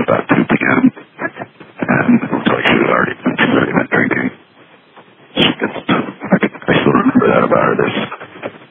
about 2 p.m. And it looks like she had already been drinking. I still remember that about her. There's